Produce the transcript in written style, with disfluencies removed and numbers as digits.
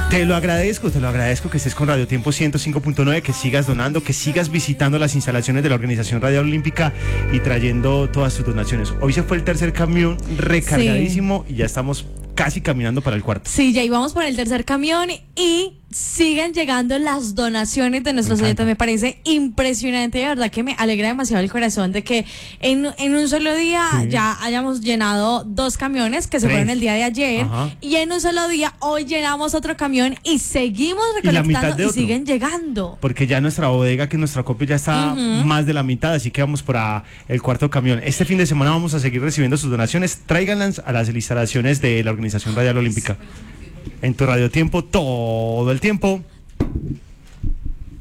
Te lo agradezco que estés con Radio Tiempo 105.9, que sigas donando, que sigas visitando las instalaciones de la Organización Radial Olímpica y trayendo todas tus donaciones. Hoy se fue el tercer camión recargadísimo y ya estamos casi caminando para el cuarto. Sí, ya íbamos por el tercer camión y siguen llegando las donaciones de nuestros oyentes. Me parece impresionante, de verdad que me alegra demasiado el corazón de que en un solo día ya hayamos llenado 2 camiones que se fueron el día de ayer. Y en un solo día hoy llenamos otro camión y seguimos recolectando y siguen llegando. Porque ya nuestra bodega, que nuestra copia ya está más de la mitad, así que vamos por el cuarto camión. Este fin de semana vamos a seguir recibiendo sus donaciones. Tráiganlas a las instalaciones de la Organización Radial Olímpica. En tu Radio Tiempo todo el tiempo.